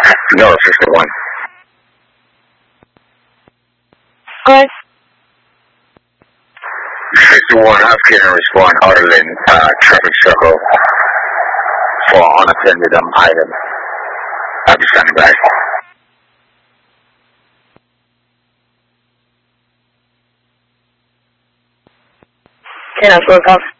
No, 51. Go ahead. 51, have Karen respond orderly traffic circle for unattended item. I'll be standing by. Okay, that's what it comes.